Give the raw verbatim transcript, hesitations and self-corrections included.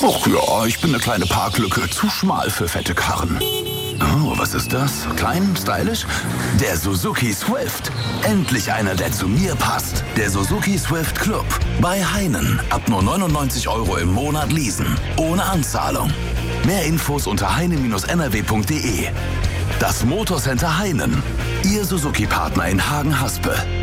Ach ja, ich bin eine kleine Parklücke. Zu schmal für fette Karren. Oh, was ist das? Klein, stylisch? Der Suzuki Swift. Endlich einer, der zu mir passt. Der Suzuki Swift Club. Bei Heinen. Ab nur neunundneunzig Euro im Monat leasen. Ohne Anzahlung. Mehr Infos unter heine Bindestrich n r w punkt d e. Das Motorcenter Heinen. Ihr Suzuki-Partner in Hagen-Haspe.